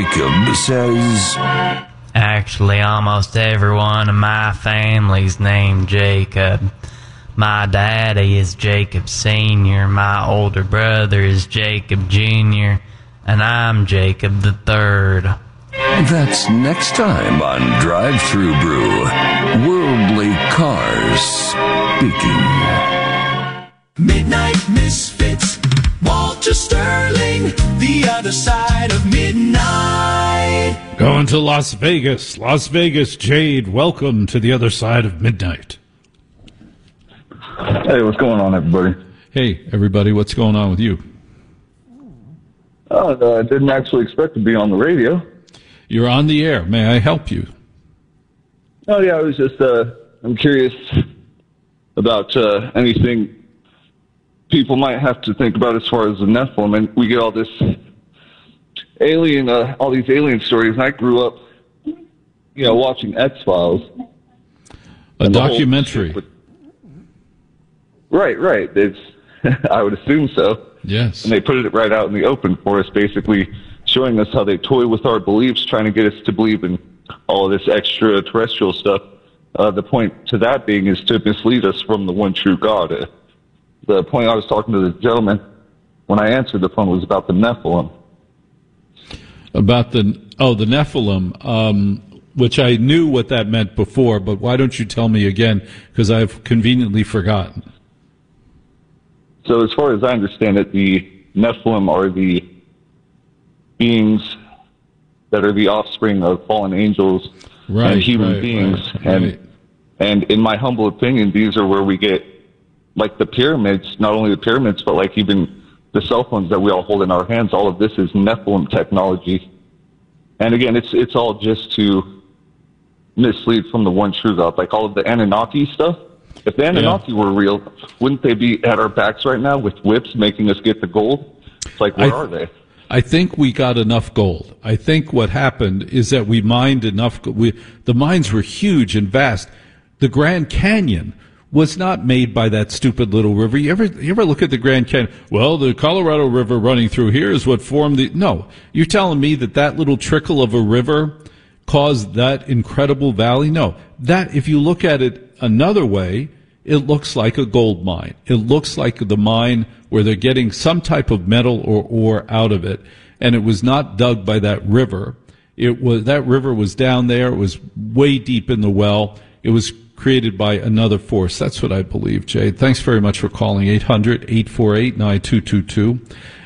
Jacob says... Actually, almost everyone in my family's named Jacob. My daddy is Jacob Sr., my older brother is Jacob Jr., and I'm Jacob the Third. That's next time on Drive Thru Brew. Worldly Cars Speaking. Midnight Misfits, Walter Sterling, the other side of midnight. Going to Las Vegas. Las Vegas, Jade, welcome to the other side of midnight. Hey, what's going on, everybody? Hey, everybody, what's going on with you? I didn't actually expect to be on the radio. You're on the air. May I help you? Oh, yeah, I was just, I'm curious about anything people might have to think about as far as the Nephilim. And we get all this alien, all these alien stories. And I grew up, watching X-Files. A documentary. Right. It's, I would assume so. Yes. And they put it right out in the open for us, basically showing us how they toy with our beliefs, trying to get us to believe in all of this extraterrestrial stuff. The point to that being is to mislead us from the one true God. The point I was talking to the gentleman when I answered the phone was about the Nephilim. About the Nephilim, which I knew what that meant before, but why don't you tell me again, because I've conveniently forgotten. So as far as I understand it, the Nephilim are the beings that are the offspring of fallen angels and human beings. And in my humble opinion, these are where we get, like the pyramids, not only the pyramids, but like even the cell phones that we all hold in our hands. All of this is Nephilim technology. And again, it's all just to mislead from the one true God. Like all of the Anunnaki stuff. If the Anunnaki were real, wouldn't they be at our backs right now with whips making us get the gold? It's like, where are they? I think we got enough gold. I think what happened is that we mined enough. The mines were huge and vast. The Grand Canyon was not made by that stupid little river. You ever look at the Grand Canyon? Well, the Colorado River running through here is what formed the... No, you're telling me that little trickle of a river caused that incredible valley? No. That, if you look at it another way, it looks like a gold mine. It looks like the mine where they're getting some type of metal or ore out of it, and it was not dug by that river. That river was down there. It was way deep in the well. It was created by another force. That's what I believe, Jade. Thanks very much for calling. 800-848-9222.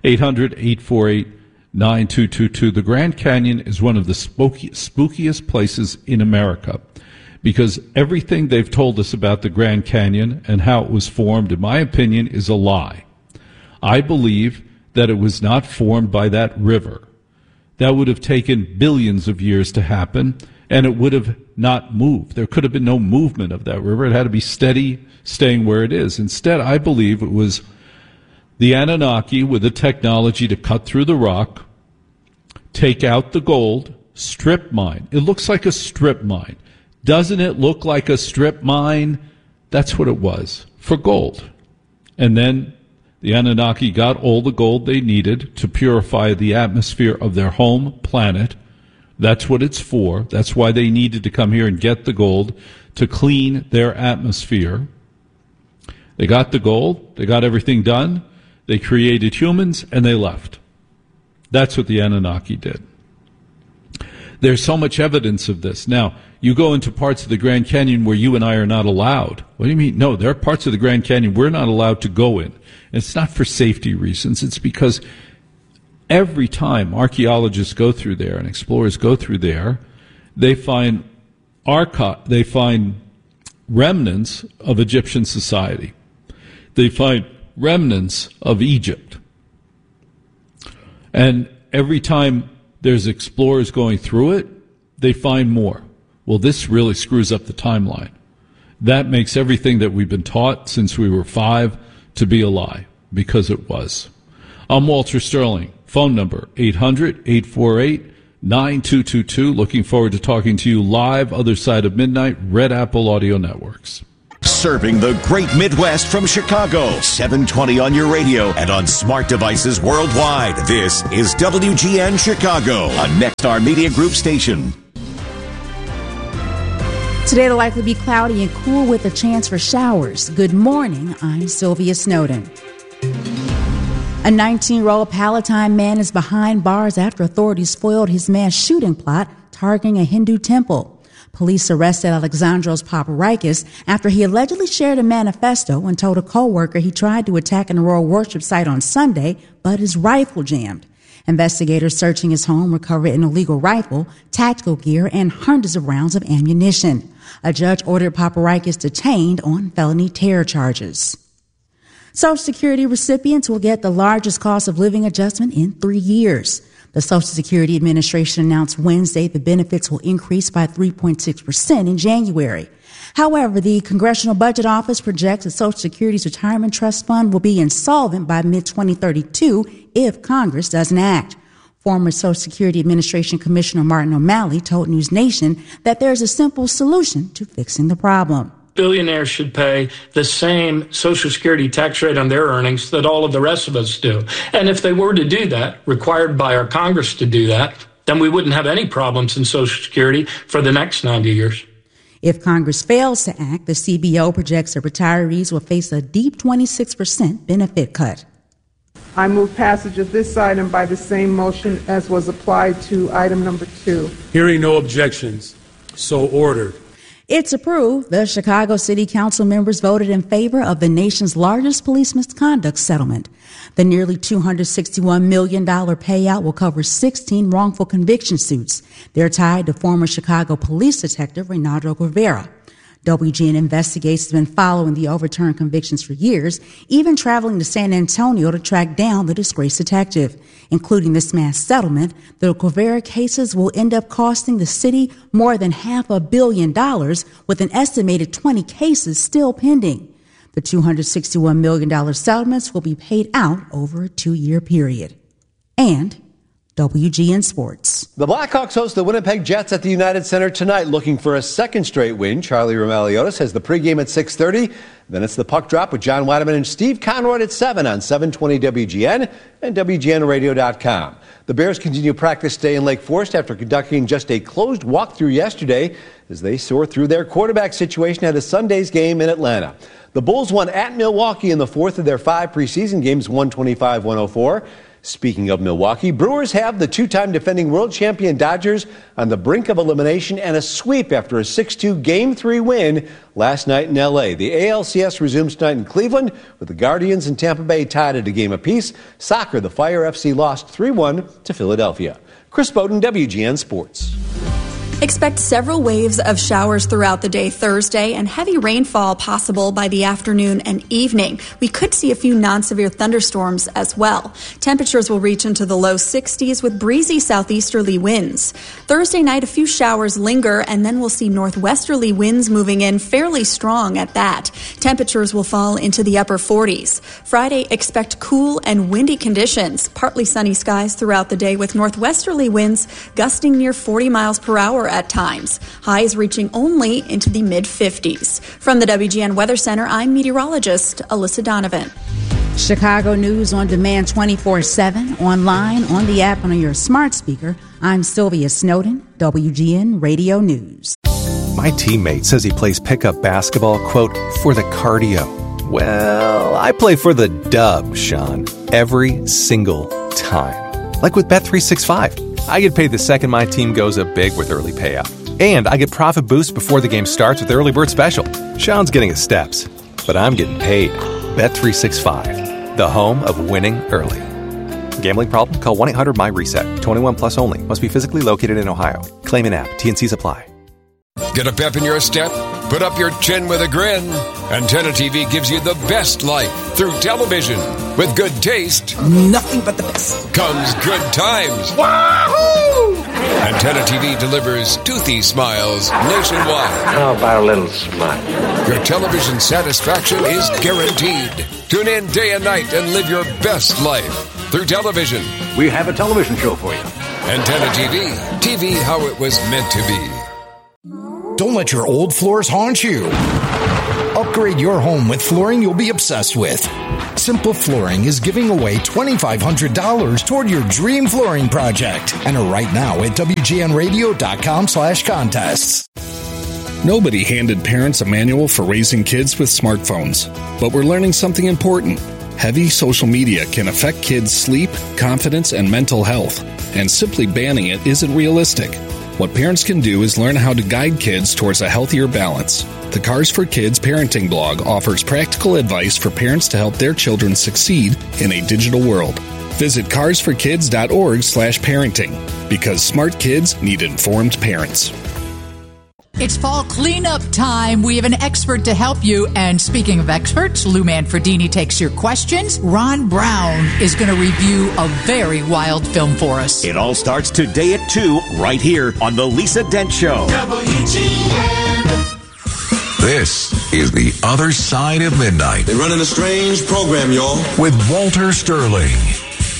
800-848-9222. The Grand Canyon is one of the spookiest places in America, because everything they've told us about the Grand Canyon and how it was formed, in my opinion, is a lie. I believe that it was not formed by that river. That would have taken billions of years to happen, and it would have not moved. There could have been no movement of that river. It had to be steady, staying where it is. Instead, I believe it was the Anunnaki with the technology to cut through the rock, take out the gold, strip mine. It looks like a strip mine. Doesn't it look like a strip mine? That's what it was, for gold. And then the Anunnaki got all the gold they needed to purify the atmosphere of their home planet. That's what it's for. That's why they needed to come here and get the gold, to clean their atmosphere. They got the gold. They got everything done. They created humans, and they left. That's what the Anunnaki did. There's so much evidence of this. Now, you go into parts of the Grand Canyon where you and I are not allowed. What do you mean? No, there are parts of the Grand Canyon we're not allowed to go in. And it's not for safety reasons. It's because every time archaeologists go through there and explorers go through there, they find remnants of Egyptian society. They find remnants of Egypt. And every time there's explorers going through it, they find more. Well, this really screws up the timeline. That makes everything that we've been taught since we were 5 to be a lie, because it was. I'm Walter Sterling. Phone number 800-848-9222. Looking forward to talking to you live, other side of midnight, Red Apple Audio Networks. Serving the great Midwest from Chicago. 720 on your radio and on smart devices worldwide. This is WGN Chicago, a Nexstar Media Group station. Today it'll likely be cloudy and cool with a chance for showers. Good morning, I'm Sylvia Snowden. A 19-year-old Palatine man is behind bars after authorities foiled his mass shooting plot targeting a Hindu temple. Police arrested Alexandros Paparakis after he allegedly shared a manifesto and told a co-worker he tried to attack an Aurora worship site on Sunday, but his rifle jammed. Investigators searching his home recovered an illegal rifle, tactical gear, and hundreds of rounds of ammunition. A judge ordered Paparakis detained on felony terror charges. Social Security recipients will get the largest cost of living adjustment in 3 years. The Social Security Administration announced Wednesday the benefits will increase by 3.6% in January. However, the Congressional Budget Office projects that Social Security's retirement trust fund will be insolvent by mid-2032 if Congress doesn't act. Former Social Security Administration Commissioner Martin O'Malley told News Nation that there's a simple solution to fixing the problem. Billionaires should pay the same Social Security tax rate on their earnings that all of the rest of us do. And if they were to do that, required by our Congress to do that, then we wouldn't have any problems in Social Security for the next 90 years. If Congress fails to act, the CBO projects that retirees will face a deep 26% benefit cut. I move passage of this item by the same motion as was applied to item number 2. Hearing no objections, so ordered. It's approved. The Chicago City Council members voted in favor of the nation's largest police misconduct settlement. The nearly $261 million payout will cover 16 wrongful conviction suits. They're tied to former Chicago police detective Renato Guevara. WGN Investigates has been following the overturned convictions for years, even traveling to San Antonio to track down the disgraced detective. Including this mass settlement, the Guevara cases will end up costing the city more than $500 million, with an estimated 20 cases still pending. The $261 million settlements will be paid out over a 2-year period. And WGN Sports. The Blackhawks host the Winnipeg Jets at the United Center tonight, looking for a second straight win. Charlie Roumeliotis has the pregame at 6:30. Then it's the puck drop with John Weideman and Steve Conroy at 7 on 720 WGN and WGNradio.com. The Bears continue practice today in Lake Forest after conducting just a closed walkthrough yesterday as they soar through their quarterback situation at a Sunday's game in Atlanta. The Bulls won at Milwaukee in the fourth of their 5 preseason games, 125-104. Speaking of Milwaukee, Brewers have the 2-time defending world champion Dodgers on the brink of elimination and a sweep after a 6-2 Game 3 win last night in L.A. The ALCS resumes tonight in Cleveland with the Guardians and Tampa Bay tied at a game apiece. Soccer, the Fire FC lost 3-1 to Philadelphia. Chris Bowden, WGN Sports. Expect several waves of showers throughout the day Thursday and heavy rainfall possible by the afternoon and evening. We could see a few non-severe thunderstorms as well. Temperatures will reach into the low 60s with breezy southeasterly winds. Thursday night, a few showers linger, and then we'll see northwesterly winds moving in fairly strong at that. Temperatures will fall into the upper 40s. Friday, expect cool and windy conditions. Partly sunny skies throughout the day with northwesterly winds gusting near 40 miles per hour at times. Highs reaching only into the mid-50s. From the WGN Weather Center, I'm meteorologist Alyssa Donovan. Chicago News on demand 24/7, online, on the app, and on your smart speaker. I'm Sylvia Snowden, WGN Radio News. My teammate says he plays pickup basketball, quote, for the cardio. Well, I play for the dub, Sean, every single time. Like with Bet365. I get paid the second my team goes up big with early payout. And I get profit boost before the game starts with Early Bird Special. Sean's getting his steps, but I'm getting paid. Bet365, the home of winning early. Gambling problem? Call 1-800-MY-RESET. 21 plus only. Must be physically located in Ohio. Claim an app. T&Cs apply. Get a pep in your step? Put up your chin with a grin. Antenna TV gives you the best life through television. With good taste, nothing but the best, comes good times. Wahoo! Antenna TV delivers toothy smiles nationwide. How about a little smile? Your television satisfaction is guaranteed. Tune in day and night and live your best life through television. We have a television show for you. Antenna TV. TV how it was meant to be. Don't let your old floors haunt you. Upgrade your home with flooring you'll be obsessed with. Simple Flooring is giving away $2,500 toward your dream flooring project. Enter right now at WGNradio.com/contests. Nobody handed parents a manual for raising kids with smartphones, but we're learning something important. Heavy social media can affect kids' sleep, confidence, and mental health, and simply banning it isn't realistic. What parents can do is learn how to guide kids towards a healthier balance. The Cars for Kids parenting blog offers practical advice for parents to help their children succeed in a digital world. Visit carsforkids.org/parenting, because smart kids need informed parents. It's fall cleanup time. We have an expert to help you. And speaking of experts, Lou Manfredini takes your questions. Ron Brown is going to review a very wild film for us. It all starts today at 2, right here on The Lisa Dent Show. WGN. This is The Other Side of Midnight. They're running a strange program, y'all. With Walter Sterling.